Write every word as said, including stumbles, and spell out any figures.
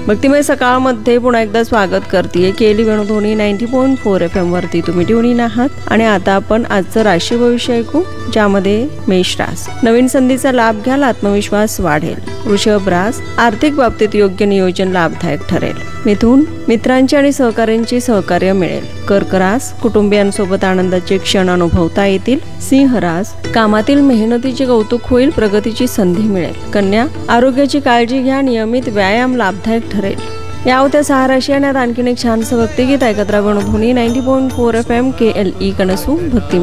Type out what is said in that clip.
भक्तिमय सकाळमध्ये पुन्हा एकदा स्वागत करते केली Venudhwani ninety point four F M वरती तुम्ही ट्यून आहात आणि आता आपण आजचं राशी भविष्य ऐकू, ज्यामध्ये मेष रास. नवीन संधीचा लाभ घ्याल, आत्मविश्वास वाढेल. वृषभ रास, आर्थिक बाबतीत योग्य नियोजन लाभदायक ठरेल. मिथुन, मित्रांची आणि सहकाऱ्यांची सहकार्य मिळेल. कर्क रास, कुटुंबियांसोबत आनंदाचे क्षण अनुभवता येतील. सिंह रास, कामातील मेहनतीचे कौतुक होईल, प्रगतीची संधी मिळेल. कन्या, आरोग्याची काळजी घ्या, नियमित व्यायाम लाभदायक ठरेल. या होत्या सहा राशी आणि आणखीन एक छानसं भक्तिगीत ऐकत राहा Venudhwani ninety point four F M के एल ई कणसू भक्ती.